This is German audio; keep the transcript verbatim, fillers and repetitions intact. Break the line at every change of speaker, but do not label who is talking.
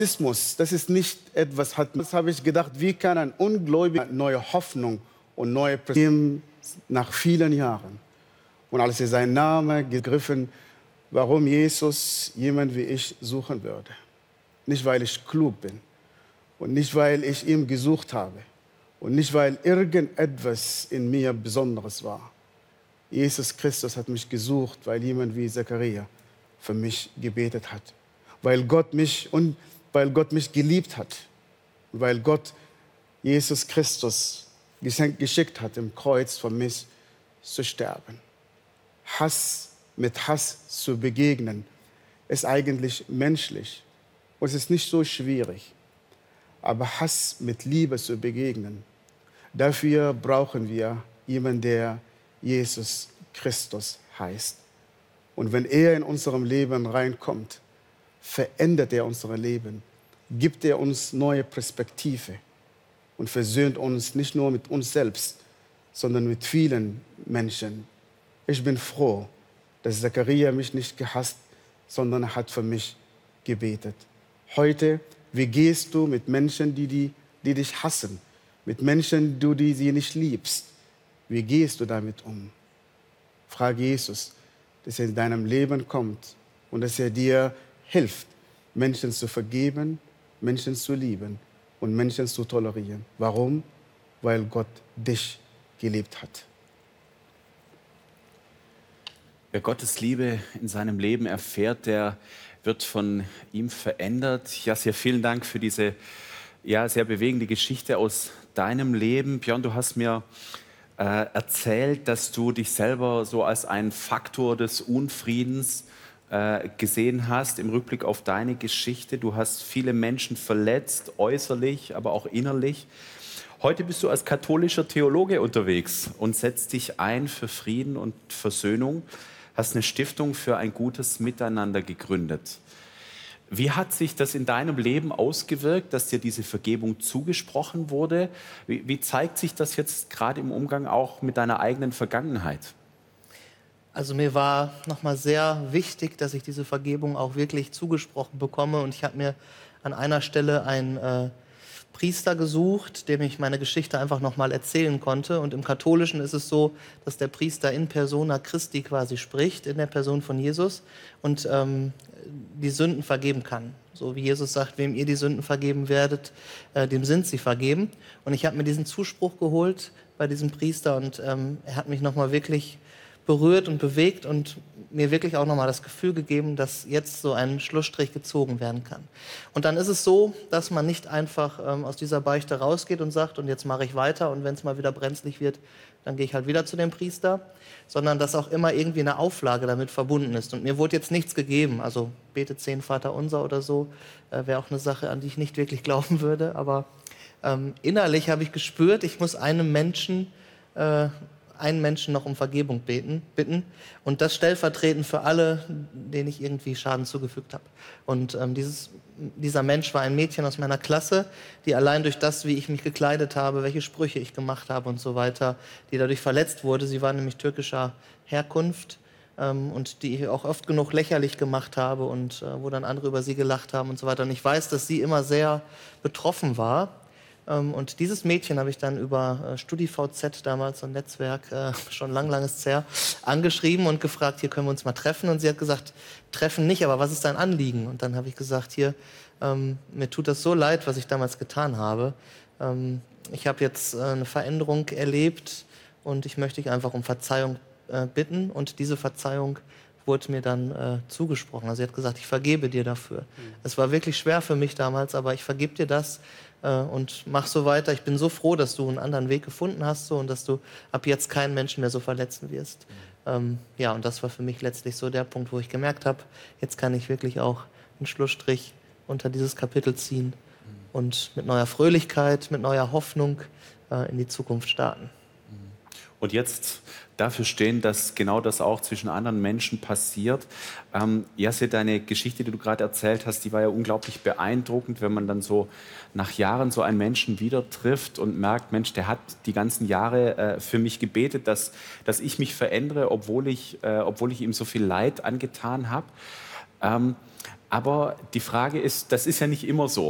Baptismus, das ist nicht etwas, hat, das habe ich gedacht, wie kann ein Ungläubiger neue Hoffnung und neue Perspektiven nach vielen Jahren. Und als er seinen Namen gegriffen, warum Jesus jemand wie ich suchen würde. Nicht, weil ich klug bin und nicht, weil ich ihn gesucht habe und nicht, weil irgendetwas in mir Besonderes war. Jesus Christus hat mich gesucht, weil jemand wie Zachariah für mich gebetet hat. Weil Gott mich und weil Gott mich geliebt hat, weil Gott Jesus Christus geschickt hat, im Kreuz für mich zu sterben. Hass mit Hass zu begegnen, ist eigentlich menschlich und es ist nicht so schwierig. Aber Hass mit Liebe zu begegnen, dafür brauchen wir jemanden, der Jesus Christus heißt. Und wenn er in unserem Leben reinkommt, verändert er unser Leben, gibt er uns neue Perspektive und versöhnt uns nicht nur mit uns selbst, sondern mit vielen Menschen. Ich bin froh, dass Zachariah mich nicht gehasst, sondern er hat für mich gebetet. Heute, wie gehst du mit Menschen, die, die, die dich hassen, mit Menschen, die, die sie nicht liebst? Wie gehst du damit um? Frag Jesus, dass er in deinem Leben kommt und dass er dir hilft, Menschen zu vergeben, Menschen zu lieben und Menschen zu tolerieren. Warum? Weil Gott dich geliebt hat.
Wer Gottes Liebe in seinem Leben erfährt, der wird von ihm verändert. Ja, sehr vielen Dank für diese ja, sehr bewegende Geschichte aus deinem Leben. Björn, du hast mir äh, erzählt, dass du dich selber so als einen Faktor des Unfriedens äh, gesehen hast im Rückblick auf deine Geschichte. Du hast viele Menschen verletzt, äußerlich, aber auch innerlich. Heute bist du als katholischer Theologe unterwegs und setzt dich ein für Frieden und Versöhnung. Hast eine Stiftung für ein gutes Miteinander gegründet. Wie hat sich das in deinem Leben ausgewirkt, dass dir diese Vergebung zugesprochen wurde? Wie, wie zeigt sich das jetzt gerade im Umgang auch mit deiner eigenen Vergangenheit?
Also mir war nochmal sehr wichtig, dass ich diese Vergebung auch wirklich zugesprochen bekomme. Und ich habe mir an einer Stelle einen äh, Priester gesucht, dem ich meine Geschichte einfach nochmal erzählen konnte. Und im Katholischen ist es so, dass der Priester in persona Christi quasi spricht, in der Person von Jesus und ähm, die Sünden vergeben kann. So wie Jesus sagt, wem ihr die Sünden vergeben werdet, äh, dem sind sie vergeben. Und ich habe mir diesen Zuspruch geholt bei diesem Priester und ähm, er hat mich nochmal wirklich berührt und bewegt und mir wirklich auch nochmal das Gefühl gegeben, dass jetzt so ein Schlussstrich gezogen werden kann. Und dann ist es so, dass man nicht einfach ähm, aus dieser Beichte rausgeht und sagt, und jetzt mache ich weiter und wenn es mal wieder brenzlig wird, dann gehe ich halt wieder zu dem Priester, sondern dass auch immer irgendwie eine Auflage damit verbunden ist. Und mir wurde jetzt nichts gegeben, also bete zehn Vaterunser oder so, äh, wäre auch eine Sache, an die ich nicht wirklich glauben würde, aber ähm, innerlich habe ich gespürt, ich muss einem Menschen äh, einen Menschen noch um Vergebung beten, bitten und das stellvertretend für alle, denen ich irgendwie Schaden zugefügt habe. Und ähm, dieses, dieser Mensch war ein Mädchen aus meiner Klasse, die allein durch das, wie ich mich gekleidet habe, welche Sprüche ich gemacht habe und so weiter, die dadurch verletzt wurde. Sie war nämlich türkischer Herkunft ähm, und die ich auch oft genug lächerlich gemacht habe und äh, wo dann andere über sie gelacht haben und so weiter. Und ich weiß, dass sie immer sehr betroffen war. Und dieses Mädchen habe ich dann über StudiVZ, damals so ein Netzwerk, schon lang, langes her, angeschrieben und gefragt, hier können wir uns mal treffen. Und sie hat gesagt, treffen nicht, aber was ist dein Anliegen? Und dann habe ich gesagt, hier, ähm, mir tut das so leid, was ich damals getan habe. Ähm, ich habe jetzt äh, eine Veränderung erlebt und ich möchte dich einfach um Verzeihung äh, bitten. Und diese Verzeihung wurde mir dann äh, zugesprochen. Also sie hat gesagt, ich vergebe dir dafür. Mhm. Es war wirklich schwer für mich damals, aber ich vergebe dir das äh, und mach so weiter. Ich bin so froh, dass du einen anderen Weg gefunden hast so, und dass du ab jetzt keinen Menschen mehr so verletzen wirst. Mhm. Ähm, ja, und das war für mich letztlich so der Punkt, wo ich gemerkt habe, jetzt kann ich wirklich auch einen Schlussstrich unter dieses Kapitel ziehen mhm. und mit neuer Fröhlichkeit, mit neuer Hoffnung äh, in die Zukunft starten.
Und jetzt dafür stehen, dass genau das auch zwischen anderen Menschen passiert. Ähm, Yasser, deine Geschichte, die du gerade erzählt hast, die war ja unglaublich beeindruckend, wenn man dann so nach Jahren so einen Menschen wieder trifft und merkt, Mensch, der hat die ganzen Jahre äh, für mich gebetet, dass, dass ich mich verändere, obwohl ich, äh, obwohl ich ihm so viel Leid angetan habe. Ähm, Aber die Frage ist, das ist ja nicht immer so.